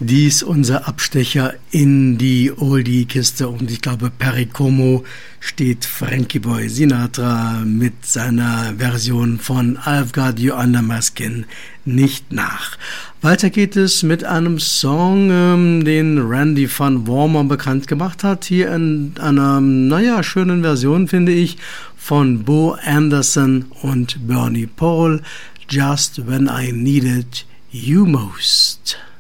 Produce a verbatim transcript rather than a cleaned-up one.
Dies unser Abstecher in die Oldie-Kiste und ich glaube, Perry Como steht Frankie Boy Sinatra mit seiner Version von I've Got You Under My Skin nicht nach. Weiter geht es mit einem Song, ähm, den Randy Van Warmer bekannt gemacht hat, hier in einer, naja, schönen Version, finde ich, von Bo Anderson und Bernie Paul, Just When I Needed You Most.